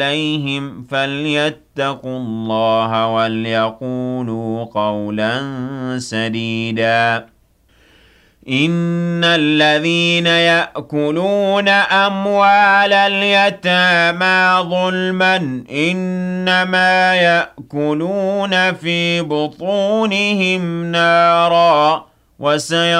عليهم فليتقوا الله وليقولوا قولا سديدا إن الذين يأكلون أموال اليتامى ظلما إنما يأكلون في بطونهم نارا